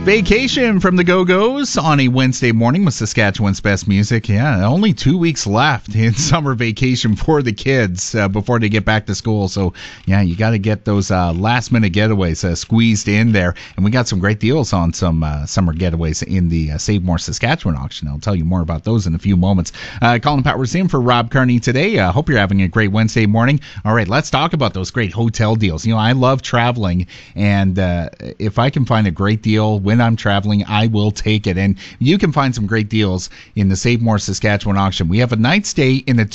Vacation from the Go-Go's on a Wednesday morning with Saskatchewan's best music. Yeah, only 2 weeks left in summer vacation for the kids before they get back to school. So, yeah, you got to get those last-minute getaways squeezed in there. And we got some great deals on some summer getaways in the Save More Saskatchewan auction. I'll tell you more about those in a few moments. Colin Powers in for Rob Carney today. Hope you're having a great Wednesday morning. All right, let's talk about those great hotel deals. You know, I love traveling, and if I can find a great deal when I'm traveling, I will take it. And you can find some great deals in the Save More Saskatchewan auction. We have a night stay in the